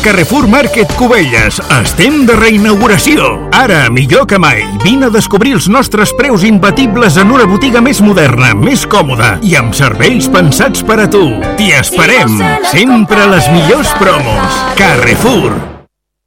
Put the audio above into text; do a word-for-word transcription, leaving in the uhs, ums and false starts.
Carrefour Market Cubelles. Estem de reinauguració. Ara, millor que mai, vine a descobrir els nostres preus imbatibles en una botiga més moderna, més còmoda i amb serveis pensats per a tu. T'hi esperem. Sempre les millors promos. Carrefour.